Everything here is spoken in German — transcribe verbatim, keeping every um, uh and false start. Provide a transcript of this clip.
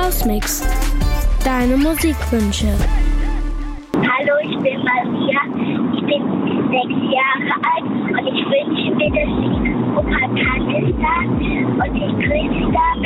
Hausmix. Deine Musikwünsche. Hallo, ich bin Maria. Ich bin sechs Jahre alt und ich wünsche mir das Lied Opa Kann ist da und ich grüße damit